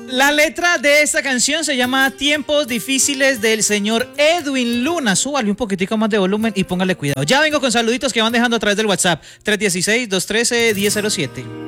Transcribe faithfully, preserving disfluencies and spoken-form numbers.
La letra de esta canción se llama Tiempos Difíciles del señor Edwin Luna. Súbale un poquitico más de volumen y póngale cuidado. Ya vengo con saluditos que van dejando a través del WhatsApp tres uno seis, dos uno tres, uno cero cero siete.